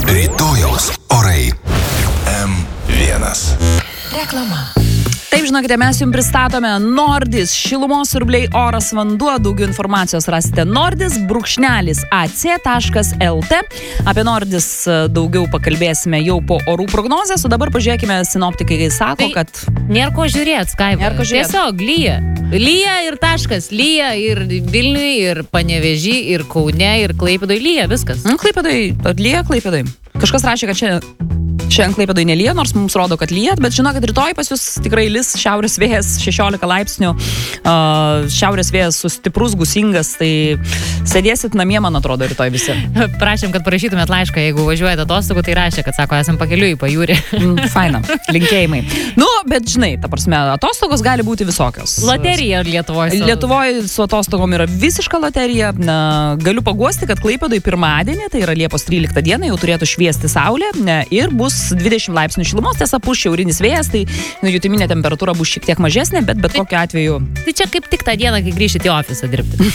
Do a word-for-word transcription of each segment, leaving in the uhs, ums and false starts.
Rytojaus orai. M vienas. Reklama. Taip, žinokite, mes jums pristatome Nordis, šilumos siurbliai, oras, vanduo. Daugiau informacijos rasite nordis brūkšnelis a c taškas l t. Apie Nordis daugiau pakalbėsime jau po orų prognozės, o dabar pažiūrėkime, sinoptikai sako, Tai kad... Nėra ko žiūrėt, Skype. Nėra ko žiūrėt. Tiesiog lyja. Lyja ir taškas. Lyja ir Vilniui, ir Panevėžy, ir Kaune, ir Klaipėdoj lyja. Viskas. Nu, Klaipėdoj, lyja Klaipėdoj. Kažkas rašė, kad čia... Šiandien Klaipėdoj nelyja, nors mums rodo, kad lyja, bet žinokit, rytoj pas jūs tikrai lis šiaurės vėjas šešiolika laipsnių, uh, šiaurės vėjas sustiprus, gusingas, tai sėdėsit namie, man atrodo, rytoj visi. Prašėm, kad parašytumėt laišką, jeigu važiuojate atostogų, tai rašė, kad sako, esam pakeliui į pajūrį. Mm, faina, linkėjimai. Nu, bet žinai, ta prasme, atostogos gali būti visokios. Loterija Lietuvoje. Lietuvoje su atostogom yra visiška loterija. Na, galiu paguosti, kad Klaipėdoj pirmadienį, tai yra Liepos tryliktą dieną, jau turėtų šviesti saulė ne, ir bus dvidešimt laipsnių šilumos, tiesa, pūs šiaurinis vėjas, tai nu, jutiminė temperatūra bus šiek tiek mažesnė, bet bet kokiu atveju... Tai čia kaip tik tą dieną, kai grįšit į ofisą dirbti.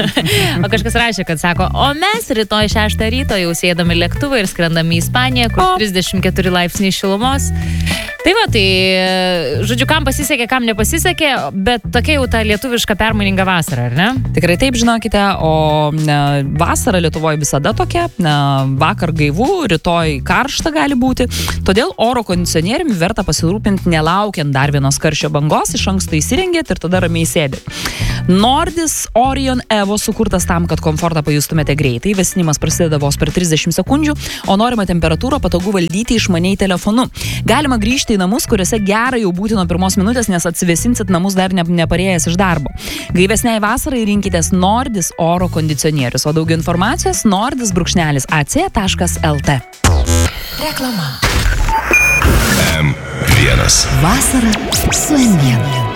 O kažkas rašė, kad sako, o mes rytoj šeštą ryto jau sėdami lėktuvą ir skrendami į Ispaniją, kur o. trisdešimt keturi laipsniai šilumos. Tai va, tai, žodžiu, kam pasisekė, kam nepasisekė, bet tokia jau ta lietuviška permaininga vasara, ar ne? Tikrai taip, žinokite, o ne, vasara Lietuvoje visada tokia, ne, vakar gaivu, rytoj karšta gali būti, todėl oro kondicionieriumi verta pasirūpinti nelaukiant dar vienos karščio bangos, iš anksto įsirengėt ir tada ramiai sėdėt. Nordis Orion Evo sukurtas tam, kad komfortą pajustumėte greitai, vėsinimas prasideda vos per trisdešimt sekundžių, o norimą temperatūrą patogu valdyti išmaniai telefonu. Galima grįžti į namus, kuriuose gera jau būti nuo pirmos minutės, nes atsivėsinsit namus dar ne, neparėjęs iš darbo. Gaivesniai vasarai rinkitės Nordis oro kondicionierius, o daugiau informacijos nordis brūkšnelis a c taškas l t. Reklama. M vienas. Vasara su M vienu.